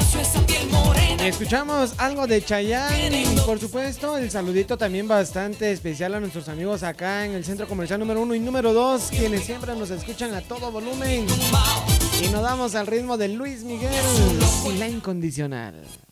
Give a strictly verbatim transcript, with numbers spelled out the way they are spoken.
Escuchamos algo de Chayanne y por supuesto el saludito también bastante especial a nuestros amigos acá en el Centro Comercial número uno y número dos, quienes siempre nos escuchan a todo volumen. Y nos damos al ritmo de Luis Miguel y La Incondicional.